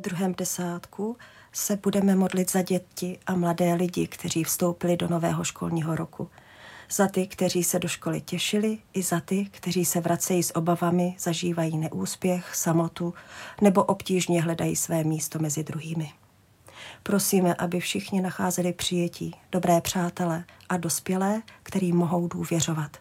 druhém desátku se budeme modlit za děti a mladé lidi, kteří vstoupili do nového školního roku. Za ty, kteří se do školy těšili, i za ty, kteří se vracejí s obavami, zažívají neúspěch, samotu nebo obtížně hledají své místo mezi druhými. Prosíme, aby všichni nacházeli přijetí, dobré přátele a dospělé, kterým mohou důvěřovat.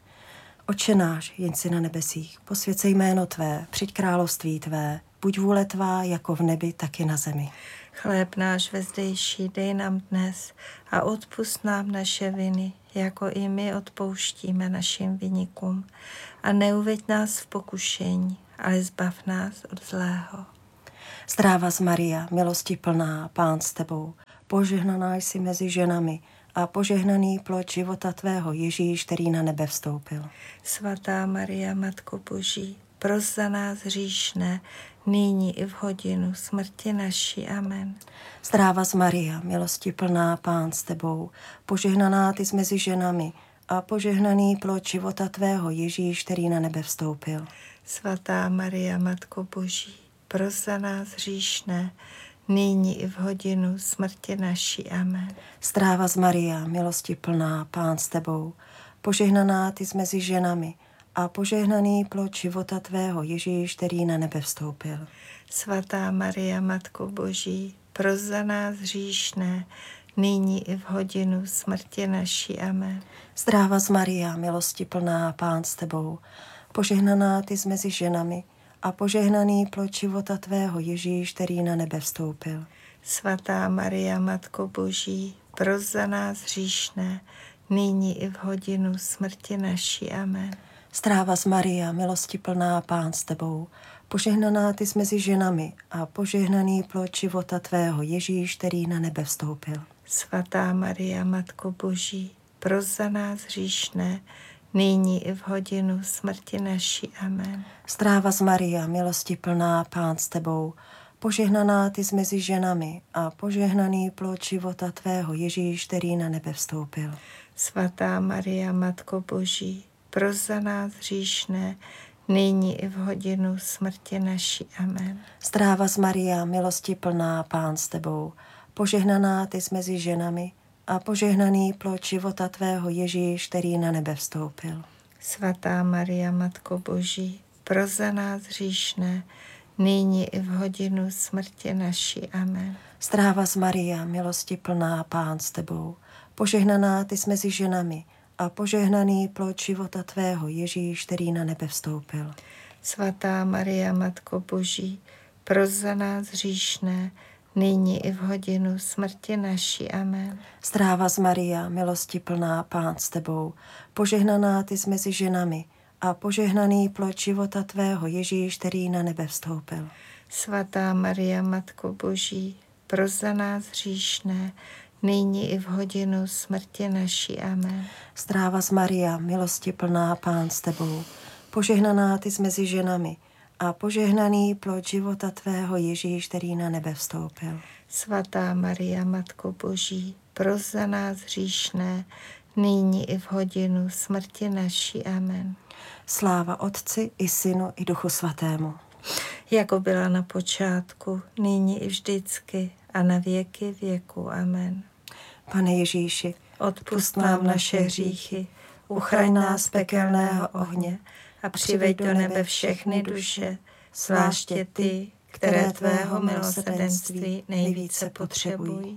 Otče náš, jenž jsi na nebesích, posvěcej jméno tvé, přijď království tvé, buď vůle tvá jako v nebi, tak i na zemi. Chléb náš vezdejší dej nám dnes a odpusť nám naše viny, jako i my odpouštíme našim viníkům. A neuveď nás v pokušení, ale zbav nás od zlého. Zdráva z Maria, milosti plná, Pán s tebou, požehnaná jsi mezi ženami a požehnaný plod života tvého Ježíš, který na nebe vstoupil. Svatá Maria, Matko Boží, pros za nás hříšné, nyní i v hodinu smrti naší. Amen. Zdráva z Maria, milosti plná, Pán s tebou, požehnaná ty jsi mezi ženami a požehnaný plod života tvého Ježíš, který na nebe vstoupil. Svatá Maria, Matko Boží, pros za nás hříšné, nyní i v hodinu smrti naší. Amen. Zdráva z Maria, milosti plná, Pán s tebou, požehnaná ty jsi mezi ženami a požehnaný plod života tvého Ježíš, který na nebe vstoupil. Svatá Maria, Matko Boží, pros za nás hříšné, nyní i v hodinu smrti naší. Amen. Zdráva z Maria, milosti plná, Pán s tebou, požehnaná ty jsi mezi ženami a požehnaný plod života tvého Ježíš, který na nebe vstoupil. Svatá Maria, Matko Boží, pros za nás hříšné, nyní i v hodinu smrti naší. Amen. Zdráva z Maria, milosti plná, Pán s tebou, požehnaná ty jsi mezi ženami a požehnaný plod života tvého Ježíš, který na nebe vstoupil. Svatá Maria, Matko Boží, pros za nás hříšné, nyní i v hodinu smrti naší. Amen. Zdráva z Maria, milosti plná, Pán s tebou, požehnaná ty jsi mezi ženami a požehnaný plod života tvého Ježíš, který na nebe vstoupil. Svatá Maria, Matko Boží, pros za nás hříšné, nyní i v hodinu smrti naší. Amen. Zdráva z Maria, milosti plná, Pán s tebou, požehnaná ty jsi mezi ženami a požehnaný plod života tvého Ježíš, který na nebe vstoupil. Svatá Maria, Matko Boží, pros za nás hříšné, nyní i v hodinu smrti naší. Amen. Zdráva z Maria, milosti plná, Pán s tebou, požehnaná ty jsi mezi ženami a požehnaný plod života tvého Ježíš, který na nebe vstoupil. Svatá Maria, Matko Boží, pros za nás hříšné, nyní i v hodinu smrti naší. Amen. Zdráva z Maria, milosti plná, Pán s tebou, požehnaná ty jsi mezi ženami a požehnaný plod života tvého Ježíš, který na nebe vstoupil. Svatá Maria, Matko Boží, pros za nás hříšné, nyní i v hodinu smrti naší. Amen. Zdráva z Maria, milosti plná, Pán s tebou, požehnaná ty jsi mezi ženami a požehnaný plod života tvého Ježíš, který na nebe vstoupil. Svatá Maria, Matko Boží, pros za nás hříšné, nyní i v hodinu smrti naší. Amen. Sláva Otci i Synu i Duchu Svatému. Jako byla na počátku, nyní i vždycky a na věky věku. Amen. Pane Ježíši, Odpusť nám naše hříchy, uchraň nás z pekelného ohně a přiveď do nebe všechny duše, zvláště ty, které tvého milosrdenství nejvíce potřebují.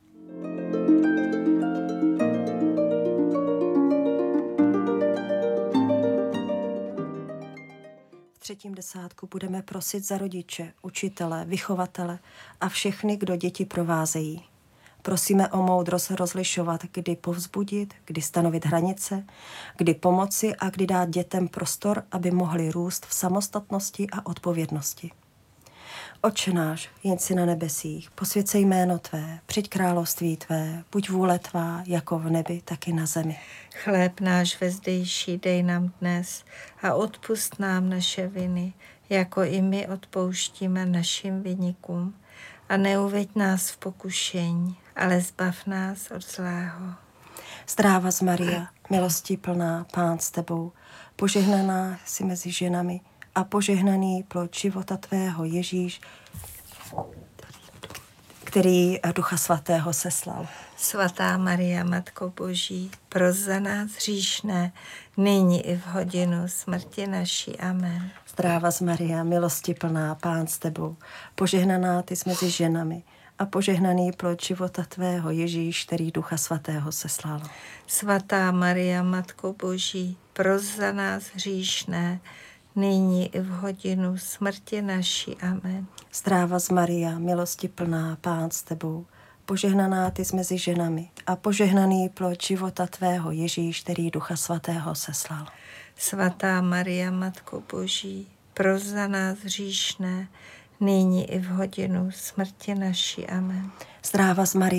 V třetím desátku budeme prosit za rodiče, učitele, vychovatele a všechny, kdo děti provázejí. Prosíme o moudrost rozlišovat, kdy povzbudit, kdy stanovit hranice, kdy pomoci a kdy dát dětem prostor, aby mohli růst v samostatnosti a odpovědnosti. Otče náš, jenž jsi na nebesích, posvěcej jméno tvé, přijď království tvé, buď vůle tvá, jako v nebi, tak i na zemi. Chléb náš vezdejší dej nám dnes a odpusť nám naše viny, jako i my odpouštíme našim viníkům. A neuveď nás v pokušení, ale zbav nás od zlého. Zdráva z Maria, milosti plná, Pán s tebou, požehnaná jsi mezi ženami a požehnaný plod života tvého Ježíš, který Ducha Svatého seslal. Svatá Maria, Matko Boží, pros za nás hříšné, nyní i v hodinu smrti naší. Amen. Zdráva z Maria, milosti plná, Pán s tebou, požehnaná ty jsi mezi ženami a požehnaný plod života tvého, Ježíš, který Ducha Svatého seslal. Svatá Maria, Matko Boží, pros za nás hříšné, nyní i v hodinu smrti naší. Amen. Zdráva z Maria, milosti plná, Pán s tebou, požehnaná ty jsi mezi ženami a požehnaný plod života tvého, Ježíš, který Ducha Svatého seslal. Svatá Maria, Matko Boží, pros za nás hříšné, nyní i v hodinu smrti naší. Amen. Zdráva z Maria,